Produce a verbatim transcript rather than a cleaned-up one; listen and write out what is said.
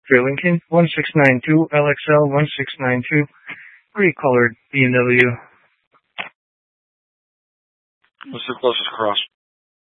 For Lincoln, one six nine two L X L one six nine two, gray colored B M W. What's the closest cross?